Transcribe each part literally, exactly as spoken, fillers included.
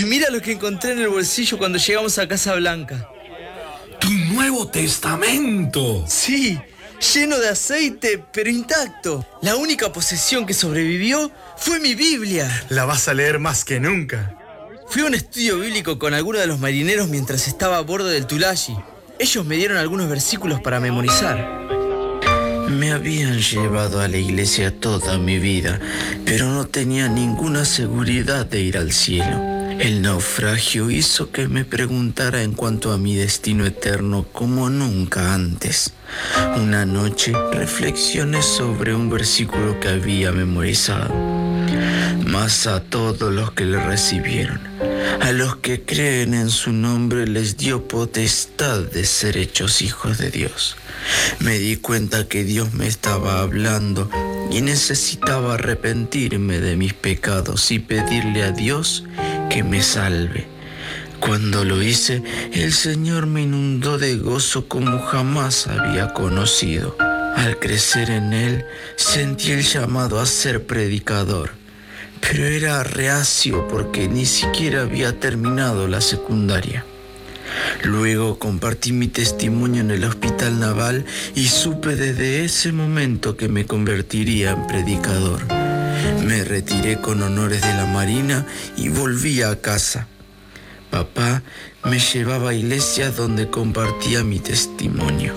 Mira lo que encontré en el bolsillo cuando llegamos a Casa Blanca. ¡Tu Nuevo Testamento! Sí, lleno de aceite, pero intacto. La única posesión que sobrevivió fue mi Biblia. La vas a leer más que nunca. Fui a un estudio bíblico con algunos de los marineros mientras estaba a bordo del Tulashi. Ellos me dieron algunos versículos para memorizar. Me habían llevado a la iglesia toda mi vida, pero no tenía ninguna seguridad de ir al cielo. El naufragio hizo que me preguntara en cuanto a mi destino eterno como nunca antes. Una noche reflexioné sobre un versículo que había memorizado. Mas a todos los que le recibieron, a los que creen en su nombre, les dio potestad de ser hechos hijos de Dios. Me di cuenta que Dios me estaba hablando y necesitaba arrepentirme de mis pecados y pedirle a Dios que me salve. Cuando lo hice, el Señor me inundó de gozo como jamás había conocido. Al crecer en Él, sentí el llamado a ser predicador, pero era reacio porque ni siquiera había terminado la secundaria. Luego compartí mi testimonio en el hospital naval y supe desde ese momento que me convertiría en predicador. Me retiré con honores de la Marina y volví a casa. Papá me llevaba a iglesias donde compartía mi testimonio.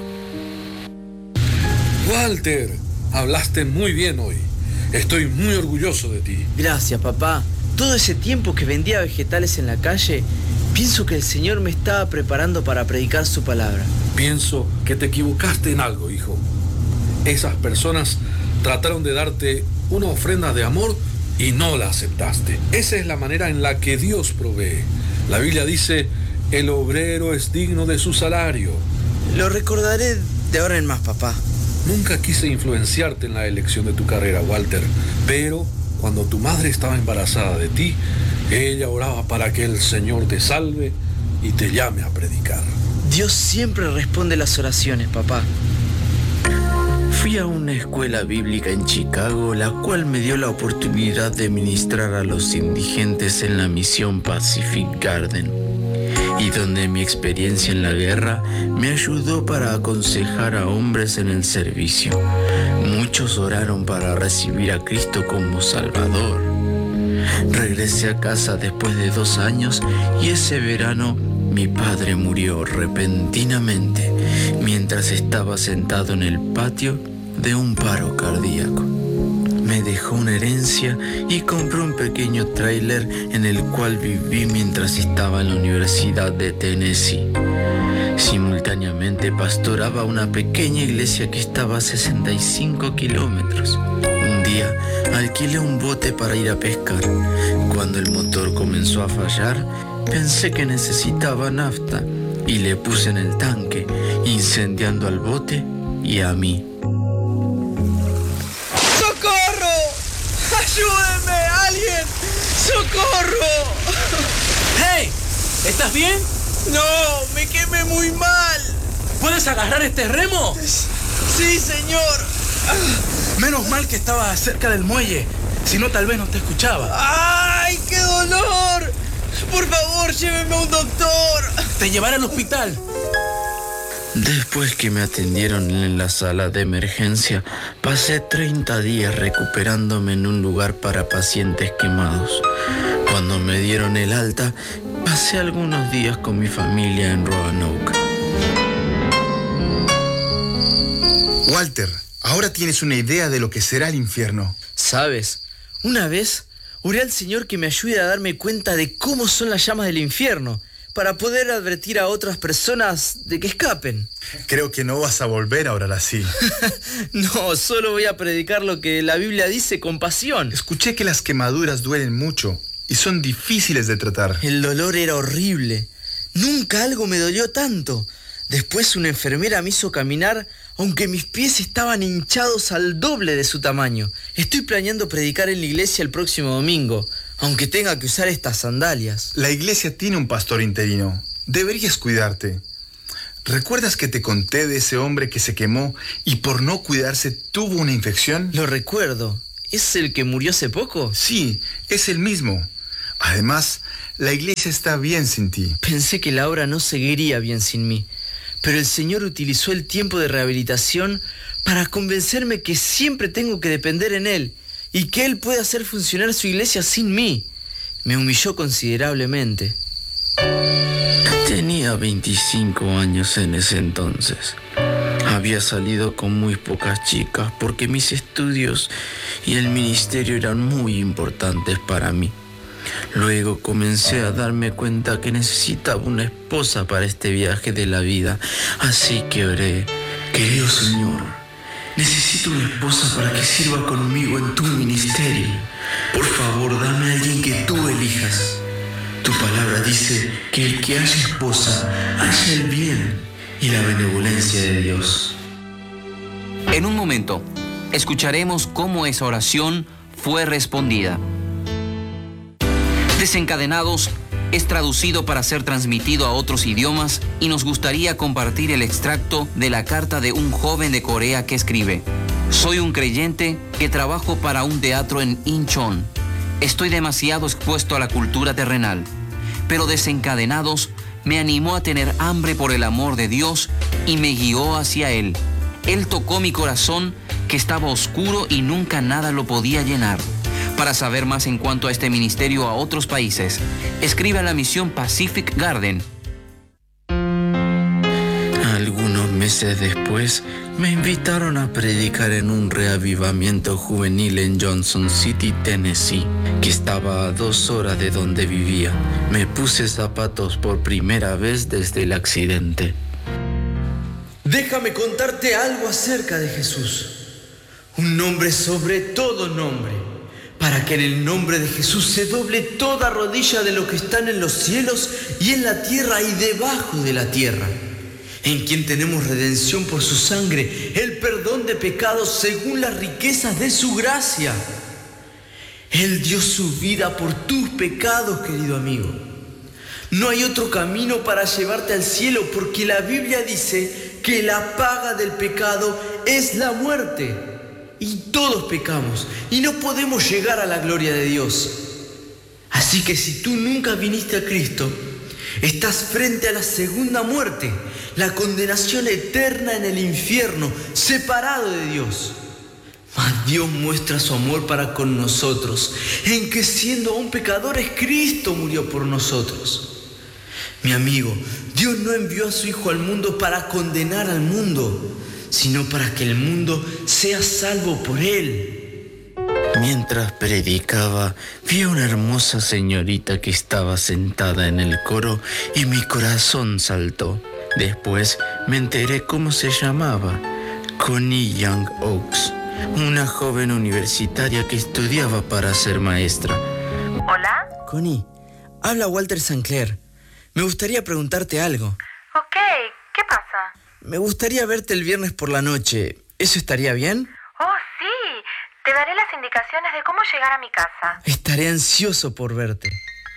Walter, hablaste muy bien hoy. Estoy muy orgulloso de ti. Gracias, papá. Todo ese tiempo que vendía vegetales en la calle, pienso que el Señor me estaba preparando para predicar su palabra. Pienso que te equivocaste en algo, hijo. Esas personas trataron de darte una ofrenda de amor y no la aceptaste. Esa es la manera en la que Dios provee. La Biblia dice, el obrero es digno de su salario. Lo recordaré de ahora en más, papá. Nunca quise influenciarte en la elección de tu carrera, Walter, pero cuando tu madre estaba embarazada de ti, ella oraba para que el Señor te salve y te llame a predicar. Dios siempre responde las oraciones, papá. Fui a una escuela bíblica en Chicago, la cual me dio la oportunidad de ministrar a los indigentes en la misión Pacific Garden, y donde mi experiencia en la guerra me ayudó para aconsejar a hombres en el servicio. Muchos oraron para recibir a Cristo como Salvador. Regresé a casa después de dos años y ese verano mi padre murió repentinamente mientras estaba sentado en el patio de un paro cardíaco. Me dejó una herencia y compró un pequeño tráiler en el cual viví mientras estaba en la Universidad de Tennessee. Simultáneamente pastoraba una pequeña iglesia que estaba a sesenta y cinco kilómetros. Un día alquilé un bote para ir a pescar. Cuando el motor comenzó a fallar, pensé que necesitaba nafta y le puse en el tanque, incendiando al bote y a mí. ¡Socorro! ¡Ayúdenme, alguien! ¡Socorro! ¡Hey! ¿Estás bien? No, me quemé muy mal. ¿Puedes agarrar este remo? Sí, señor. Menos mal que estaba cerca del muelle. Si no, tal vez no te escuchaba. ¡Ay, qué dolor! Por favor, lléveme a un doctor. Te llevaré al hospital. Después que me atendieron en la sala de emergencia, pasé treinta días recuperándome en un lugar para pacientes quemados. Cuando me dieron el alta, pasé algunos días con mi familia en Roanoke. Walter, ahora tienes una idea de lo que será el infierno. ¿Sabes? Una vez oré al Señor que me ayude a darme cuenta de cómo son las llamas del infierno, para poder advertir a otras personas de que escapen. Creo que no vas a volver a orar así. No, solo voy a predicar lo que la Biblia dice con pasión. Escuché que las quemaduras duelen mucho y son difíciles de tratar. El dolor era horrible. Nunca algo me dolió tanto. Después una enfermera me hizo caminar, aunque mis pies estaban hinchados al doble de su tamaño. Estoy planeando predicar en la iglesia el próximo domingo, aunque tenga que usar estas sandalias. La iglesia tiene un pastor interino. Deberías cuidarte. ¿Recuerdas que te conté de ese hombre que se quemó y por no cuidarse tuvo una infección? Lo recuerdo. ¿Es el que murió hace poco? Sí, es el mismo. Además, la iglesia está bien sin ti. Pensé que la obra no seguiría bien sin mí, pero el Señor utilizó el tiempo de rehabilitación para convencerme que siempre tengo que depender en Él y que Él puede hacer funcionar su iglesia sin mí. Me humilló considerablemente. Tenía veinticinco años en ese entonces. Había salido con muy pocas chicas porque mis estudios y el ministerio eran muy importantes para mí. Luego comencé a darme cuenta que necesitaba una esposa para este viaje de la vida. Así que oré: querido Señor, necesito una esposa para que sirva conmigo en tu ministerio. Por favor, dame a alguien que tú elijas. Tu palabra dice que el que haya esposa, haya el bien y la benevolencia de Dios. En un momento, escucharemos cómo esa oración fue respondida. Desencadenados es traducido para ser transmitido a otros idiomas y nos gustaría compartir el extracto de la carta de un joven de Corea que escribe: soy un creyente que trabajo para un teatro en Incheon. Estoy demasiado expuesto a la cultura terrenal, pero Desencadenados me animó a tener hambre por el amor de Dios y me guió hacia Él. Él tocó mi corazón que estaba oscuro y nunca nada lo podía llenar. Para saber más en cuanto a este ministerio a otros países, escribe a la misión Pacific Garden. Algunos meses después, me invitaron a predicar en un reavivamiento juvenil en Johnson City, Tennessee, que estaba a dos horas de donde vivía. Me puse zapatos por primera vez desde el accidente. Déjame contarte algo acerca de Jesús. Un nombre sobre todo nombre, para que en el nombre de Jesús se doble toda rodilla de los que están en los cielos y en la tierra y debajo de la tierra, en quien tenemos redención por su sangre, el perdón de pecados según las riquezas de su gracia. Él dio su vida por tus pecados, querido amigo. No hay otro camino para llevarte al cielo, porque la Biblia dice que la paga del pecado es la muerte. Y todos pecamos y no podemos llegar a la gloria de Dios. Así que si tú nunca viniste a Cristo, estás frente a la segunda muerte, la condenación eterna en el infierno, separado de Dios. Mas Dios muestra su amor para con nosotros, en que siendo aún pecadores, Cristo murió por nosotros. Mi amigo, Dios no envió a su Hijo al mundo para condenar al mundo, sino para que el mundo sea salvo por Él. Mientras predicaba, vi a una hermosa señorita que estaba sentada en el coro y mi corazón saltó. Después me enteré cómo se llamaba: Connie Young Oaks, una joven universitaria que estudiaba para ser maestra. ¿Hola? Connie, habla Walter Sinclair. Me gustaría preguntarte algo. Ok, ¿qué pasa? Me gustaría verte el viernes por la noche. ¿Eso estaría bien? Oh, sí. Te daré las indicaciones de cómo llegar a mi casa. Estaré ansioso por verte.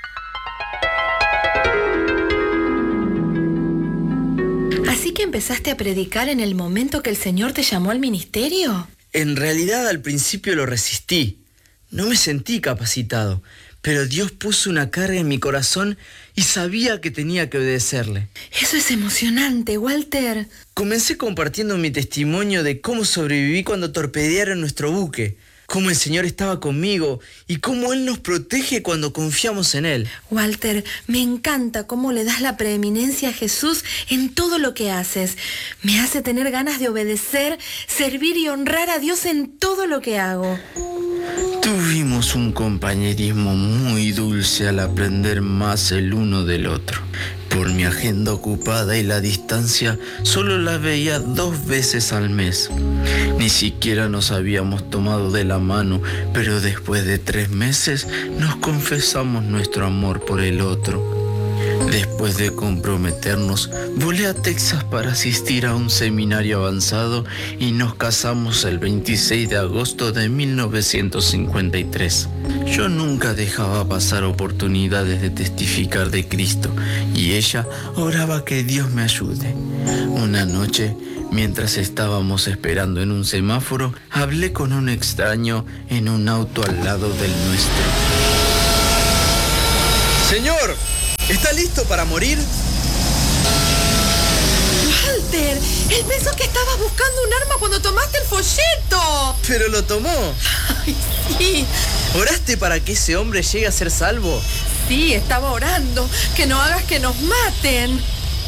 ¿Así que empezaste a predicar en el momento que el Señor te llamó al ministerio? En realidad, al principio lo resistí. No me sentí capacitado, pero Dios puso una carga en mi corazón y sabía que tenía que obedecerle. Eso es emocionante, Walter. Comencé compartiendo mi testimonio de cómo sobreviví cuando torpedearon nuestro buque, cómo el Señor estaba conmigo y cómo Él nos protege cuando confiamos en Él. Walter, me encanta cómo le das la preeminencia a Jesús en todo lo que haces. Me hace tener ganas de obedecer, servir y honrar a Dios en todo lo que hago. Tuvimos un compañerismo muy dulce al aprender más el uno del otro. Por mi agenda ocupada y la distancia, solo la veía dos veces al mes. Ni siquiera nos habíamos tomado de la mano, pero después de tres meses nos confesamos nuestro amor por el otro. Después de comprometernos, volé a Texas para asistir a un seminario avanzado y nos casamos el veintiséis de agosto de mil novecientos cincuenta y tres. Yo nunca dejaba pasar oportunidades de testificar de Cristo y ella oraba que Dios me ayude. Una noche, mientras estábamos esperando en un semáforo, hablé con un extraño en un auto al lado del nuestro. Señor, ¿está listo para morir? Walter, él pensó que estabas buscando un arma cuando tomaste el folleto. Pero lo tomó. Ay, sí. ¿Oraste para que ese hombre llegue a ser salvo? Sí, estaba orando. Que no hagas que nos maten.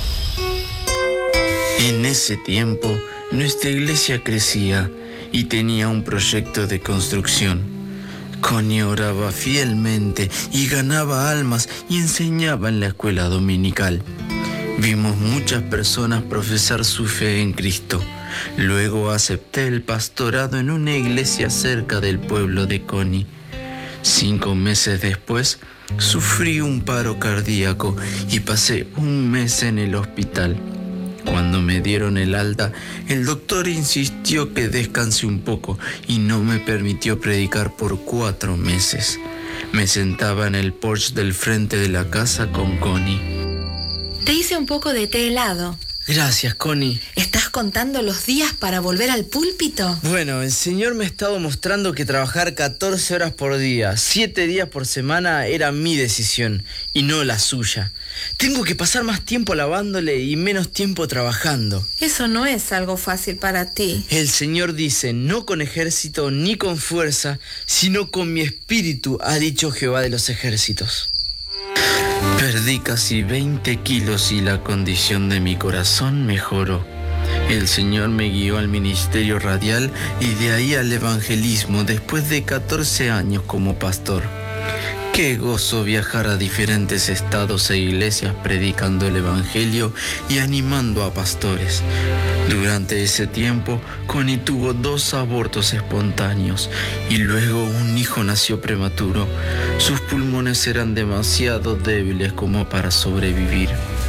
En ese tiempo, nuestra iglesia crecía y tenía un proyecto de construcción. Connie oraba fielmente y ganaba almas y enseñaba en la escuela dominical. Vimos muchas personas profesar su fe en Cristo. Luego acepté el pastorado en una iglesia cerca del pueblo de Connie. Cinco meses después, sufrí un paro cardíaco y pasé un mes en el hospital. Cuando me dieron el alta, el doctor insistió que descanse un poco y no me permitió predicar por cuatro meses. Me sentaba en el porche del frente de la casa con Connie. Te hice un poco de té helado. Gracias, Connie. ¿Estás contando los días para volver al púlpito? Bueno, el Señor me ha estado mostrando que trabajar catorce horas por día, siete días por semana, era mi decisión y no la suya. Tengo que pasar más tiempo alabándole y menos tiempo trabajando. Eso no es algo fácil para ti. El Señor dice, no con ejército ni con fuerza, sino con mi espíritu, ha dicho Jehová de los ejércitos. Perdí casi veinte kilos y la condición de mi corazón mejoró. El Señor me guió al ministerio radial y de ahí al evangelismo después de catorce años como pastor. Qué gozo viajar a diferentes estados e iglesias predicando el evangelio y animando a pastores. Durante ese tiempo, Connie tuvo dos abortos espontáneos y luego un hijo nació prematuro. Sus pulmones eran demasiado débiles como para sobrevivir.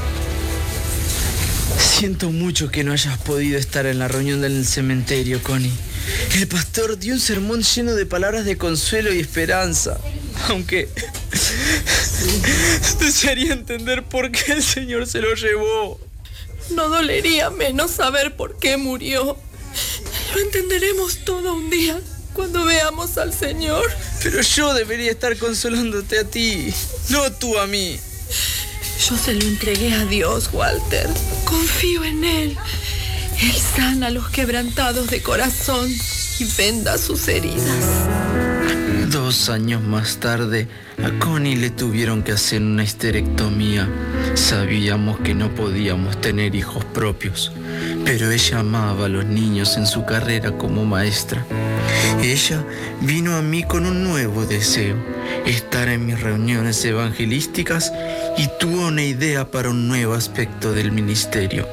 Siento mucho que no hayas podido estar en la reunión del cementerio, Connie. El pastor dio un sermón lleno de palabras de consuelo y esperanza. Aunque desearía entender por qué el Señor se lo llevó. No dolería menos saber por qué murió. Lo entenderemos todo un día cuando veamos al Señor. Pero yo debería estar consolándote a ti, no tú a mí. Yo se lo entregué a Dios, Walter. Confío en Él. Él sana a los quebrantados de corazón y venda sus heridas. Dos años más tarde, a Connie le tuvieron que hacer una histerectomía. Sabíamos que no podíamos tener hijos propios, pero ella amaba a los niños en su carrera como maestra. Ella vino a mí con un nuevo deseo, estar en mis reuniones evangelísticas, y tuvo una idea para un nuevo aspecto del ministerio.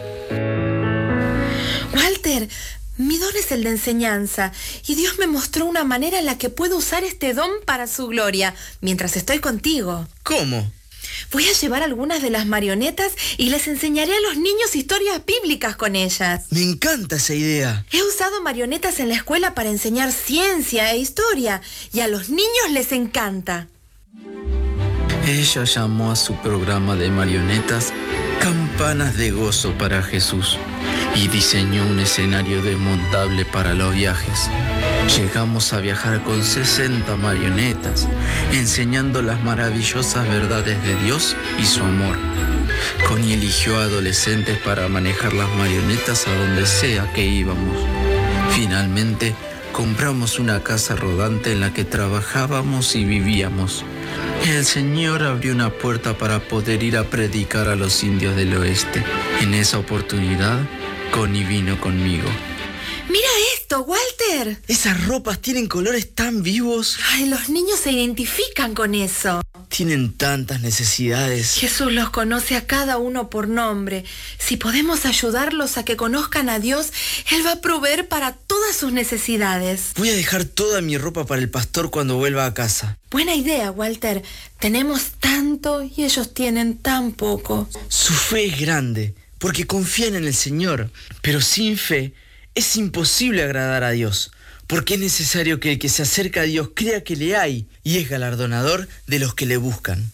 Walter, mi don es el de enseñanza y Dios me mostró una manera en la que puedo usar este don para su gloria mientras estoy contigo. ¿Cómo? Voy a llevar algunas de las marionetas y les enseñaré a los niños historias bíblicas con ellas. Me encanta esa idea. He usado marionetas en la escuela para enseñar ciencia e historia y a los niños les encanta. Ella llamó a su programa de marionetas Campanas de Gozo para Jesús y diseñó un escenario desmontable para los viajes. Llegamos a viajar con sesenta marionetas, enseñando las maravillosas verdades de Dios y su amor. Connie eligió a adolescentes para manejar las marionetas a donde sea que íbamos. Finalmente, compramos una casa rodante en la que trabajábamos y vivíamos. El Señor abrió una puerta para poder ir a predicar a los indios del oeste. En esa oportunidad, Connie vino conmigo. ¡Mira esto, Walter! Esas ropas tienen colores tan vivos. Ay, los niños se identifican con eso. Tienen tantas necesidades. Jesús los conoce a cada uno por nombre. Si podemos ayudarlos a que conozcan a Dios, Él va a proveer para todas sus necesidades. Voy a dejar toda mi ropa para el pastor cuando vuelva a casa. Buena idea, Walter. Tenemos tanto y ellos tienen tan poco. Su fe es grande, porque confían en el Señor. Pero sin fe es imposible agradar a Dios, porque es necesario que el que se acerca a Dios crea que le hay y es galardonador de los que le buscan.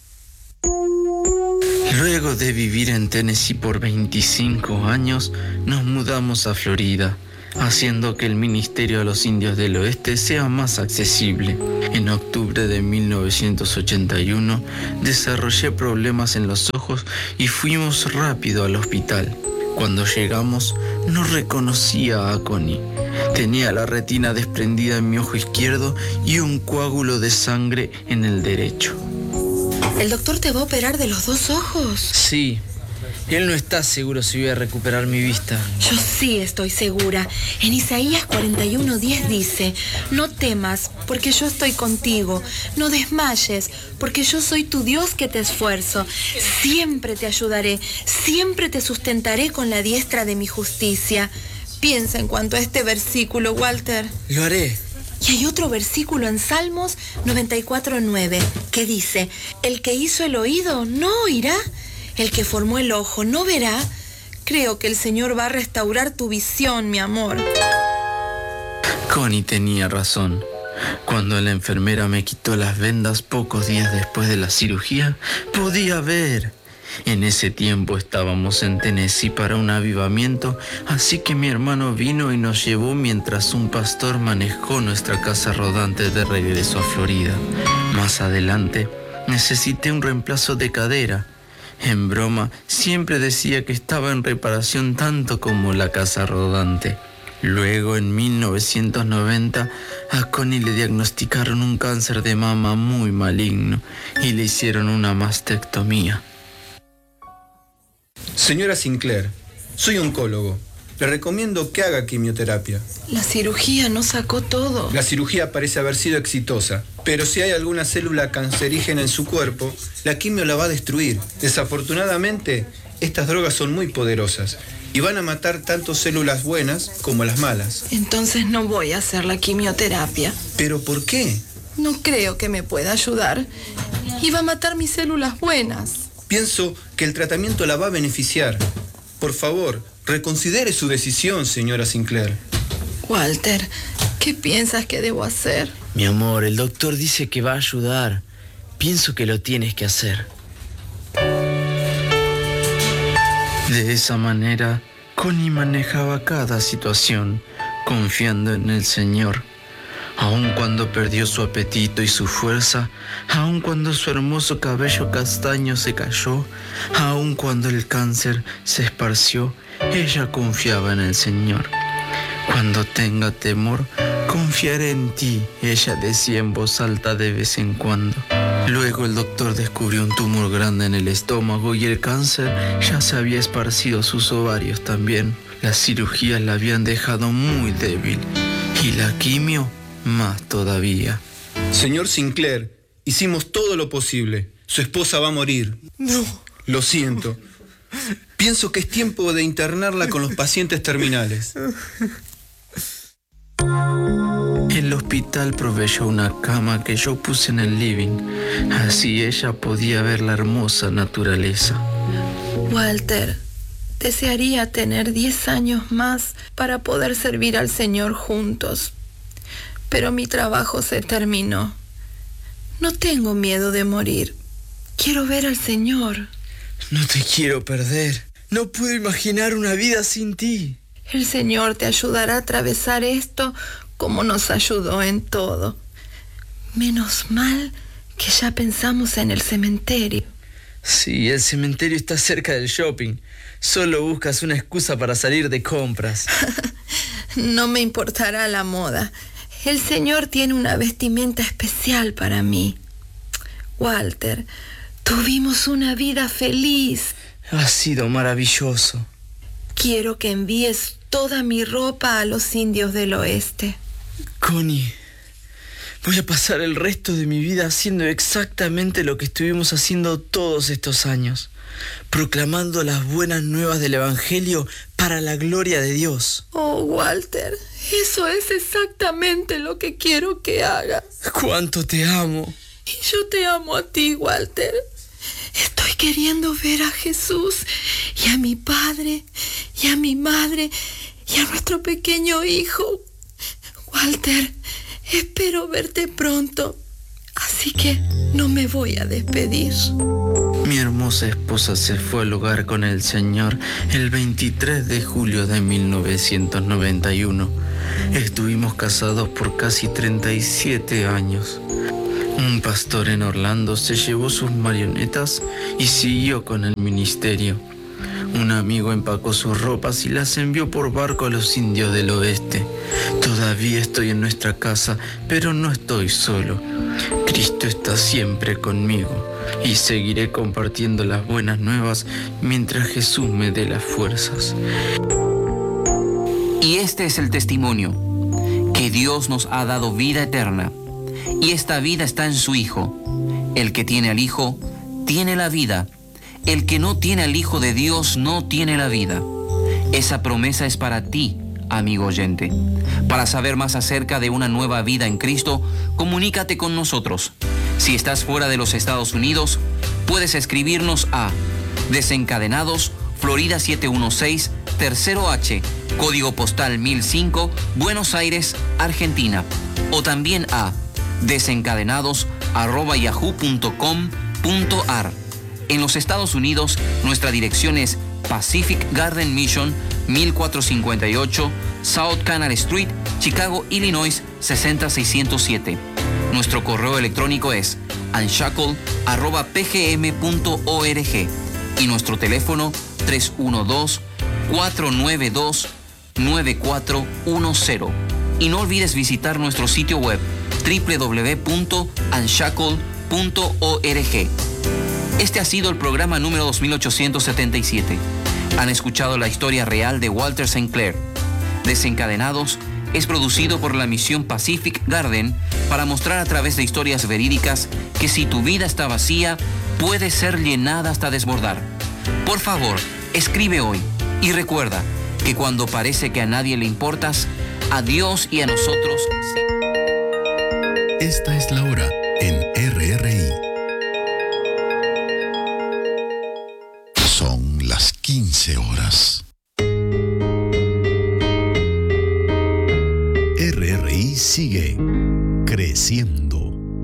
Luego de vivir en Tennessee por veinticinco años, nos mudamos a Florida. haciendo que el ministerio a los indios del oeste sea más accesible. En octubre de mil novecientos ochenta y uno desarrollé problemas en los ojos y fuimos rápido al hospital. Cuando llegamos, no reconocía a Connie. Tenía la retina desprendida en mi ojo izquierdo y un coágulo de sangre en el derecho. ¿El doctor te va a operar de los dos ojos? Sí. Él no está seguro si voy a recuperar mi vista. Yo sí estoy segura. En Isaías cuarenta y uno diez dice: no temas, porque yo estoy contigo. No desmayes, porque yo soy tu Dios que te esfuerzo. Siempre te ayudaré, siempre te sustentaré con la diestra de mi justicia. Piensa en cuanto a este versículo, Walter. Lo haré. Y hay otro versículo en Salmos noventa y cuatro nueve que dice: el que hizo el oído no oirá, el que formó el ojo no verá. Creo que el Señor va a restaurar tu visión, mi amor. Connie tenía razón. Cuando la enfermera me quitó las vendas pocos días después de la cirugía, podía ver. En ese tiempo estábamos en Tennessee para un avivamiento, así que mi hermano vino y nos llevó mientras un pastor manejó nuestra casa rodante de regreso a Florida. Más adelante, necesité un reemplazo de cadera. En broma, siempre decía que estaba en reparación tanto como la casa rodante. Luego, en mil novecientos noventa, a Connie le diagnosticaron un cáncer de mama muy maligno y le hicieron una mastectomía. Señora Sinclair, soy oncólogo. Le recomiendo que haga quimioterapia. La cirugía no sacó todo. La cirugía parece haber sido exitosa, pero si hay alguna célula cancerígena en su cuerpo, la quimio la va a destruir. Desafortunadamente, estas drogas son muy poderosas y van a matar tanto células buenas como las malas. Entonces no voy a hacer la quimioterapia. ¿Pero por qué? No creo que me pueda ayudar. Y va a matar mis células buenas. Pienso que el tratamiento la va a beneficiar. Por favor, reconsidere su decisión, señora Sinclair. Walter, ¿qué piensas que debo hacer? Mi amor, el doctor dice que va a ayudar. Pienso que lo tienes que hacer. De esa manera, Connie manejaba cada situación, confiando en el Señor. Aun cuando perdió su apetito y su fuerza, aun cuando su hermoso cabello castaño se cayó, aun cuando el cáncer se esparció, ella confiaba en el Señor. Cuando tenga temor, confiaré en ti, ella decía en voz alta de vez en cuando. Luego el doctor descubrió un tumor grande en el estómago y el cáncer ya se había esparcido a sus ovarios también. Las cirugías la habían dejado muy débil y la quimio más todavía. Señor Sinclair, hicimos todo lo posible. Su esposa va a morir. No. Lo siento. Pienso que es tiempo de internarla con los pacientes terminales. El hospital proveyó una cama que yo puse en el living. Así ella podía ver la hermosa naturaleza. Walter, desearía tener diez años más para poder servir al Señor juntos. Pero mi trabajo se terminó. No tengo miedo de morir. Quiero ver al Señor. No te quiero perder. No puedo imaginar una vida sin ti. El Señor te ayudará a atravesar esto como nos ayudó en todo. Menos mal que ya pensamos en el cementerio. Sí, el cementerio está cerca del shopping. Solo buscas una excusa para salir de compras. No me importará la moda. El Señor tiene una vestimenta especial para mí. Walter, tuvimos una vida feliz. Ha sido maravilloso. Quiero que envíes toda mi ropa a los indios del oeste. Connie, voy a pasar el resto de mi vida haciendo exactamente lo que estuvimos haciendo todos estos años, proclamando las buenas nuevas del Evangelio para la gloria de Dios. Oh, Walter, eso es exactamente lo que quiero que hagas. ¡Cuánto te amo! Y yo te amo a ti, Walter. Estoy queriendo ver a Jesús y a mi padre y a mi madre y a nuestro pequeño hijo. Walter, espero verte pronto. Así Así que no me voy a despedir. Mi hermosa esposa se fue al hogar con el Señor el veintitrés de julio de mil novecientos noventa y uno. Estuvimos casados por casi treinta y siete años. Un pastor en Orlando se llevó sus marionetas y siguió con el ministerio. Un amigo empacó sus ropas y las envió por barco a los indios del oeste. Todavía estoy en nuestra casa, pero no estoy solo. Cristo está siempre conmigo y seguiré compartiendo las buenas nuevas mientras Jesús me dé las fuerzas. Y este es el testimonio, que Dios nos ha dado vida eterna, y esta vida está en su Hijo. El que tiene al Hijo, tiene la vida. El que no tiene al Hijo de Dios, no tiene la vida. Esa promesa es para ti, amigo oyente. Para saber más acerca de una nueva vida en Cristo, comunícate con nosotros. Si estás fuera de los Estados Unidos, puedes escribirnos a Desencadenados, Florida setecientos dieciséis, Tercero H, Código Postal mil cinco, Buenos Aires, Argentina. O también a desencadenados arroba yahoo punto com punto ar. En los Estados Unidos, nuestra dirección es Pacific Garden Mission, mil cuatrocientos cincuenta y ocho, South Canal Street, Chicago, Illinois, sesenta mil seiscientos siete. Nuestro correo electrónico es unshackle arroba p g m punto org y nuestro teléfono tres uno dos, cuatro nueve dos, nueve cuatro uno cero. Y no olvides visitar nuestro sitio web doble u doble u doble u punto unshackle punto org. Este ha sido el programa número dos mil ochocientos setenta y siete. Han escuchado la historia real de Walter Saint Clair. Desencadenados es producido por la misión Pacific Garden para mostrar a través de historias verídicas que si tu vida está vacía, puede ser llenada hasta desbordar. Por favor, escribe hoy y recuerda que cuando parece que a nadie le importas, a Dios y a nosotros sí. Esta es la hora en R R I. Son las quince horas. R R I sigue creciendo.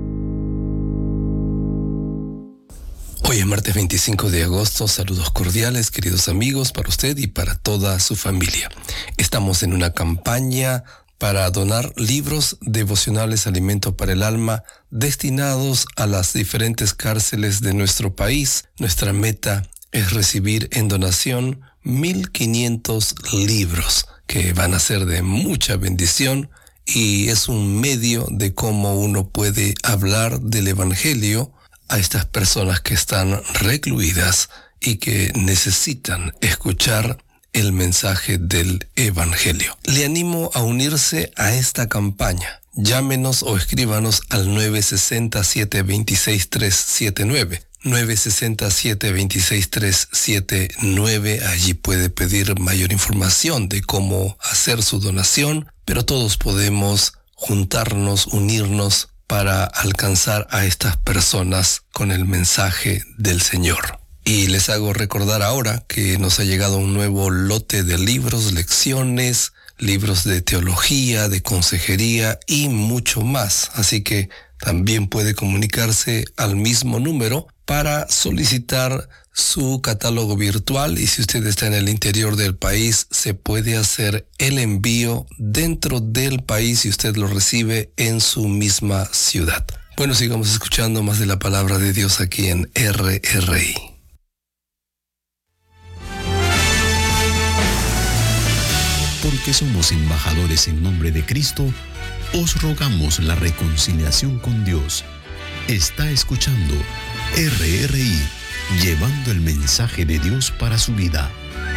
Hoy es martes veinticinco de agosto. Saludos cordiales, queridos amigos, para usted y para toda su familia. Estamos en una campaña para donar libros devocionales Alimento para el Alma destinados a las diferentes cárceles de nuestro país. Nuestra meta es recibir en donación mil quinientos libros que van a ser de mucha bendición y es un medio de cómo uno puede hablar del Evangelio a estas personas que están recluidas y que necesitan escuchar el mensaje del Evangelio. Le animo a unirse a esta campaña. Llámenos o escríbanos al nueve seis cero, siete dos seis, tres siete nueve. nueve seis cero, siete dos seis, tres siete nueve. Allí puede pedir mayor información de cómo hacer su donación, pero todos podemos juntarnos, unirnos para alcanzar a estas personas con el mensaje del Señor. Y les hago recordar ahora que nos ha llegado un nuevo lote de libros, lecciones, libros de teología, de consejería y mucho más. Así que también puede comunicarse al mismo número para solicitar su catálogo virtual, y si usted está en el interior del país, se puede hacer el envío dentro del país y usted lo recibe en su misma ciudad. Bueno, sigamos escuchando más de la palabra de Dios aquí en R R I. Porque somos embajadores en nombre de Cristo, os rogamos la reconciliación con Dios. Está escuchando R R I, llevando el mensaje de Dios para su vida.